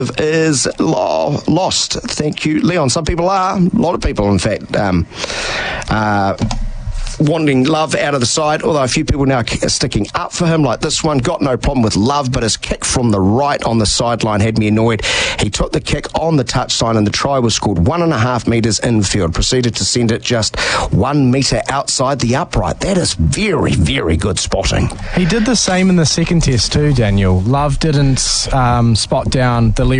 is lost. Thank you, Leon. Some people are. A lot of people, in fact, wanting Love out of the side, although a few people now are sticking up for him, like this one. Got no problem with Love, but his kick from the right on the sideline had me annoyed. He took the kick on the touchline and the try was scored 1.5 metres infield. Proceeded to send it just 1 metre outside the upright. That is very, very good spotting. He did the same in the second test too, Daniel. Love didn't spot down the